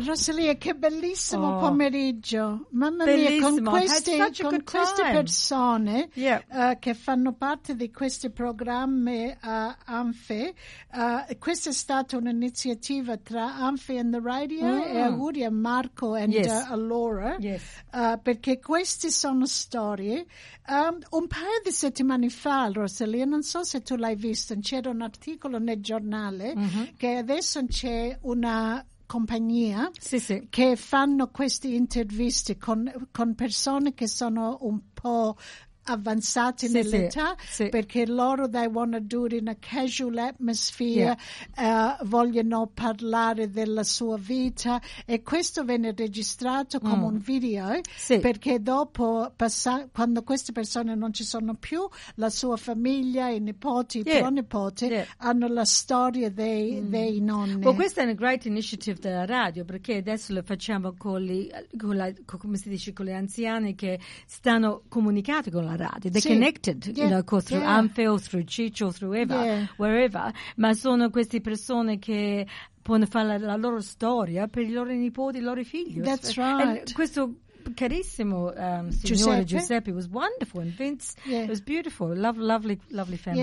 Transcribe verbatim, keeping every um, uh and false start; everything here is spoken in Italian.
Rosalia, che bellissimo Oh. pomeriggio. Mamma Bellissimo. mia, con I've had queste, such a con good queste time. persone Yeah. uh, che fanno parte di questi programmi uh, ANFE, uh, questa è stata un'iniziativa tra ANFE and the Radio Mm. e auguri a Marco e Yes. uh, a Laura, Yes. uh, perché queste sono storie. Um, un paio di settimane fa, Rosalia, non so se tu l'hai visto, c'era un articolo nel giornale Mm-hmm. che adesso c'è una compagnia Sì, sì. che fanno queste interviste con, con persone che sono un po' avanzati Sì, nell'età, sì, sì. perché loro they want to do it in a casual atmosphere, yeah. uh, vogliono parlare della sua vita, e questo viene registrato come Mm. un video, Sì. perché dopo, passa, quando queste persone non ci sono più, la sua famiglia, i nipoti, i Yeah. pronipoti Yeah. hanno la storia dei, Mm. dei nonni. Well, questa è una great initiative della radio, perché adesso lo facciamo con, li, con, la, con come si dice, con le anziane che stanno comunicati con la radio. They're Sì. connected, Yeah. you know, go through Yeah. ANFE or through Ciccio or through ever, Yeah. wherever. Ma sono queste persone che possono fare la, la loro storia per i loro nipoti, i loro figli. That's E right. questo carissimo um, signore Giuseppe. Giuseppe was wonderful, and Vince, Yeah. it was beautiful. Love, lovely, lovely family.